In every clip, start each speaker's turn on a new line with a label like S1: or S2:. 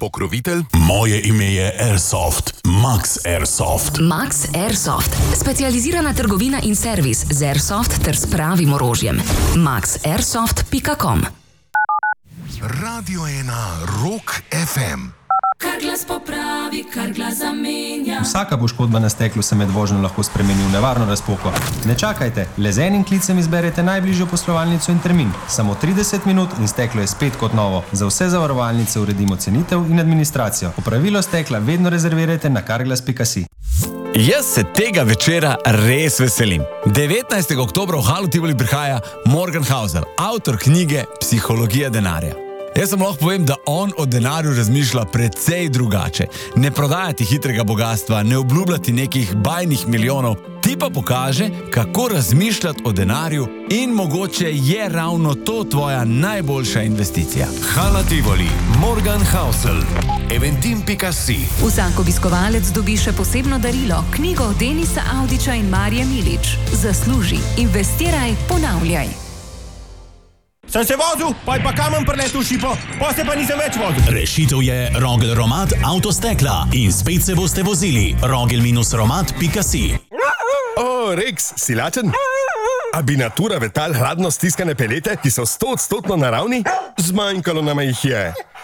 S1: Pokrovitelj, moje ime je Airsoft, Max Airsoft.
S2: Max Airsoft, specializirana trgovina in servis z Airsoft ter s pravim orožjem. maxairsoft.com.
S1: Radio 1 Rock FM.
S3: Kar glas popravi, kar glas zamenja.
S4: Vsaka poškodba na steklu se med vožnjo lahko spremeni v nevarno razpoko. Ne čakajte, le z enim klicem izberete najbližjo poslovalnico in termin. Samo 30 minut in steklo je spet kot novo. Za vse zavarovalnice uredimo cenitev in administracijo. Opravilo stekla vedno rezervirajte na carglass.si.
S5: Jaz se tega večera res veselim. 19. oktobra v Halu Tivoli prihaja Morgan Housel, avtor knjige Psihologija denarja. Jaz sem lahko povem, da on o denarju razmišlja precej drugače. Ne prodajati hitrega bogatstva, ne obljubljati nekih bajnih milijonov, ti pa pokaže, kako razmišljati o denarju in mogoče je ravno to tvoja najboljša investicija.
S1: Hala Tivoli, Morgan Housel, eventim.si.
S6: Vsak obiskovalec dobi še posebno darilo, knjigo Denisa Avdića in Marije Milič. Zasluži, investiraj, ponavljaj.
S7: Sem se vozil, pa kamen preletel šipo, pa se pa nisem več vozil.
S8: Rešitev je Rogel-Romat avtostekla in spet se boste vozili. Rogel-Romat.si.
S7: O, Rex, si lačen? A bi natura vetal hladno stiskane pelete, ki so 100% naravni? Zmanjkalo nama jih je.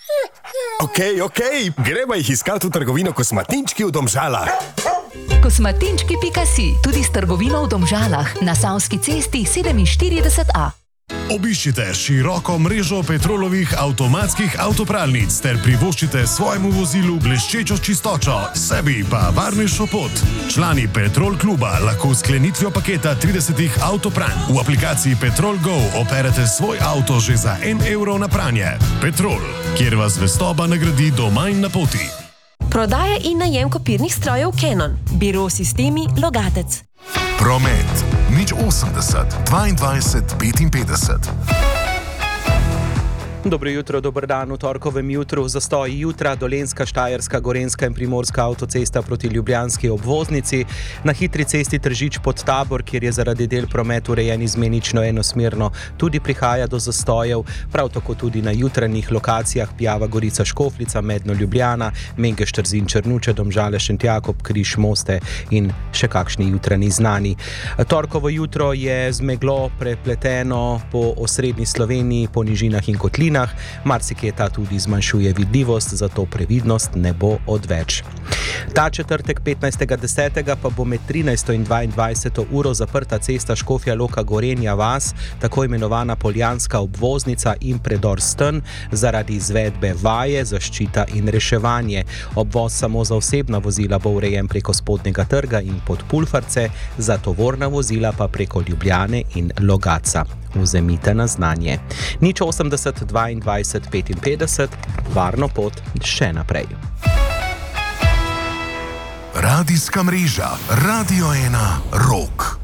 S7: Okej, greva jih iskati v trgovino Kosmatinčki v Domžalah.
S6: Kosmatinčki.si, tudi s trgovino v Domžalah, na Savski cesti 47A.
S9: Obiščite široko mrežo Petrolovih avtomatskih avtopralnic ter privoščite svojemu vozilu bleščečo čistočo, sebi pa varnejšo pot. Člani Petrol kluba lahko v sklenitvijo paketa 30 avtopranj v aplikaciji Petrol Go operete svoj avto že za 1 evro na pranje. Petrol, kjer vas zvestoba nagradi doma in na poti.
S10: Prodaja in najem kopirnih strojev Canon. Biro Sistemi Logatec.
S1: Promet, 080 22 55.
S11: Dobro jutro, dober dan. V torkovem jutru zastoj jutra Dolenjska, Štajerska, Gorenjska in Primorska avtocesta proti ljubljanski obvoznici. Na hitri cesti Tržič pod Tabor, kjer je zaradi del promet urejen izmenično enosmerno, tudi prihaja do zastojev. Prav tako tudi na jutranjih lokacijah Pjava, Gorica, Škofljica, Medno, Ljubljana, Mengeš, Trzin, Črnuče, Domžale, Šentjakob, Križ, Moste in še kakšni jutranji znani. Torkovo jutro je z meglo prepleteno po osrednji Sloveniji, po nižinah in kotlinah. Marsikje ta tudi zmanjšuje vidljivost, zato previdnost ne bo odveč. Ta četrtek 15.10. pa bo med 13. in 22. uro zaprta cesta Škofja Loka Gorenja vas, tako imenovana Poljanska obvoznica in predor Stn, zaradi izvedbe vaje, zaščita in reševanje. Obvoz samo za osebna vozila bo urejen preko Spodnjega trga in pod Pulfarce, za tovorna vozila pa preko Ljubljane in Logatca. Vzemite na znanje. 080 22 55, varno pot še naprej.
S1: Radijska mreža Radio 1 Rock.